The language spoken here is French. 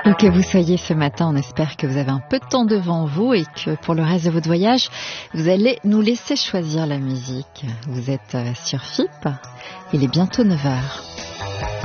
Où que vous soyez ce matin, on espère que vous avez un peu de temps devant vous et que pour le reste de votre voyage, vous allez nous laisser choisir la musique. Vous êtes sur FIP, il est bientôt 9h.